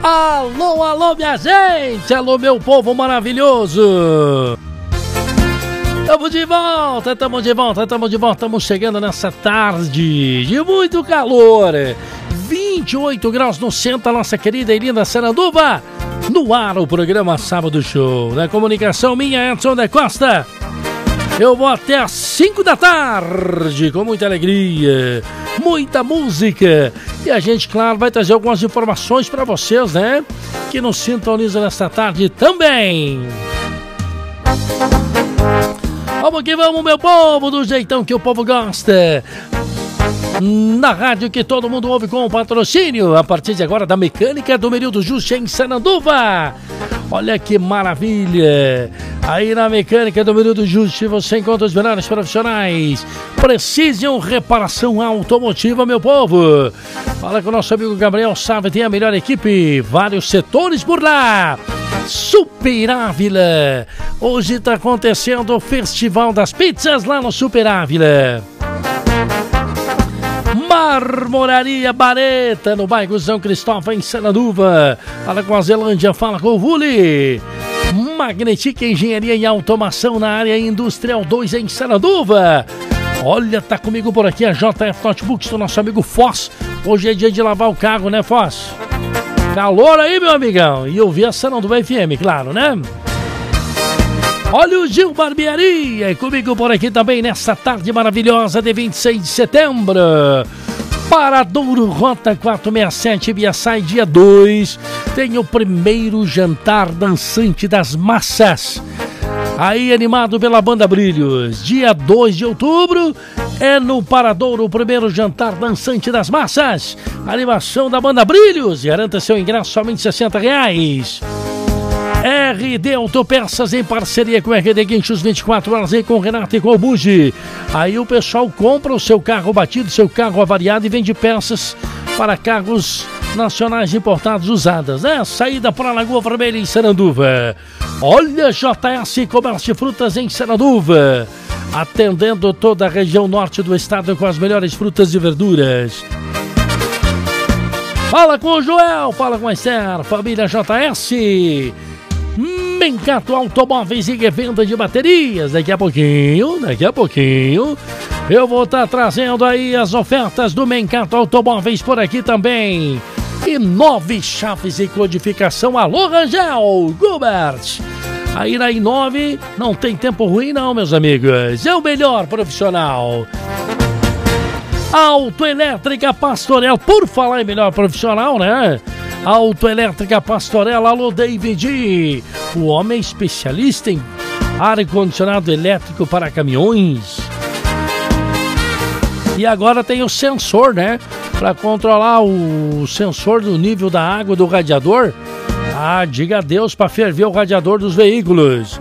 Alô, alô, minha gente! Alô, meu povo maravilhoso! Estamos de volta, estamos chegando nessa tarde de muito calor. 28 graus no centro da nossa querida e linda Sananduva. No ar o programa Sábado Show. Na comunicação minha, Edson da Costa. Eu vou até às 5 da tarde com muita alegria, muita música. E a gente, claro, vai trazer algumas informações para vocês, né? Que nos sintonizam nesta tarde também. Vamos que vamos, meu povo, do jeitão que o povo gosta. Na rádio que todo mundo ouve com patrocínio, a partir de agora, da Mecânica do Merildo Juste em Sananduva. Olha que maravilha! Aí na Mecânica do Merildo Juste você encontra os melhores profissionais. Precisam reparação automotiva, meu povo. Fala com o nosso amigo Gabriel Sávio, tem a melhor equipe, vários setores por lá. Super Ávila. Hoje está acontecendo o Festival das Pizzas lá no Super Ávila. Marmoraria Bareta, no bairro São Cristóvão, em Sananduva. Fala com a Zelândia, fala com o Vuli. Magnetic Engenharia e Automação na área Industrial 2 em Sananduva. Olha, tá comigo por aqui a JF Notebooks do nosso amigo Foz. Hoje é dia de lavar o carro, né, Foz? Calor aí, meu amigão. E eu vi a Sananduva FM, claro, né? Olha o Gil Barbearia, e comigo por aqui também nessa tarde maravilhosa de 26 de setembro. Paradouro Rota 467, Biaçai, dia 2. Tem o primeiro jantar dançante das massas. Aí animado pela Banda Brilhos. Dia 2 de outubro é no Paradouro o primeiro jantar dançante das massas. Animação da Banda Brilhos. Garanta seu ingresso somente R$60. RD Autopeças em parceria com RD Guinchos 24 horas aí com o Renato e com o Bugi. Aí o pessoal compra o seu carro batido, seu carro avariado e vende peças para carros nacionais importados usadas, né? Saída para a Lagoa Vermelha em Sananduva. Olha, JS Comércio de Frutas em Sananduva, atendendo toda a região norte do estado com as melhores frutas e verduras. Fala com o Joel, fala com a Esther, família JS. Mencato Automóveis e Revenda de Baterias. Daqui a pouquinho eu vou estar trazendo aí as ofertas do Mencato Automóveis por aqui também. E 9 chaves e codificação. Alô, Rangel Gilbert. Aí na I9 não tem tempo ruim não, meus amigos. É o melhor profissional. Autoelétrica Pastorel. Por falar em melhor profissional, né? Autoelétrica Pastorela, alô David, o homem especialista em ar-condicionado elétrico para caminhões. E agora tem o sensor, né? Para controlar o sensor do nível da água do radiador. Ah, diga adeus para ferver o radiador dos veículos.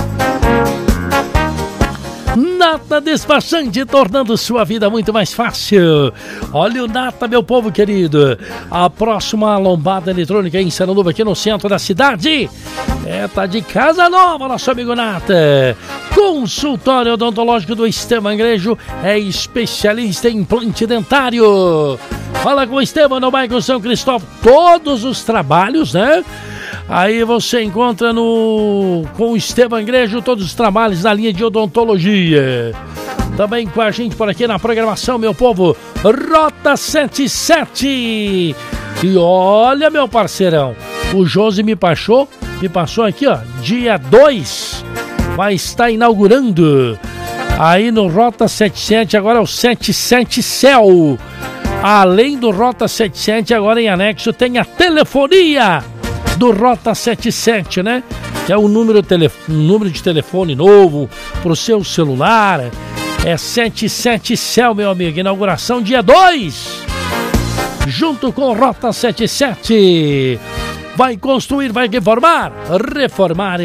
Nata Despachante, tornando sua vida muito mais fácil. Olha o Nata, meu povo querido. A próxima lombada eletrônica em Sananduva, aqui no centro da cidade. Tá de casa nova, nosso amigo Nata. Consultório odontológico do Esteban Grejo, é especialista em implante dentário. Fala com o Esteban no bairro São Cristóvão. Todos os trabalhos, né? Aí você encontra com o Esteban Grejo todos os trabalhos na linha de odontologia. Também com a gente por aqui na programação, meu povo, Rota 77. E olha, meu parceirão, o Josi me passou aqui, ó, dia 2, vai estar inaugurando aí no Rota 77, agora é o 77 Cell. Além do Rota 77, agora em anexo tem a telefonia do Rota 77, né? Que é um número de telefone novo pro seu celular. É 77 Cell, meu amigo. Inauguração dia 2. Junto com o Rota 77. Vai construir, vai reformar.